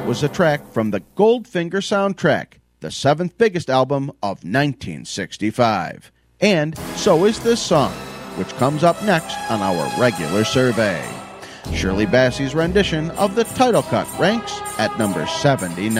was a track from the Goldfinger soundtrack, the seventh biggest album of 1965. And so is this song, which comes up next on our regular survey. Shirley Bassey's rendition of the title cut ranks at number 79.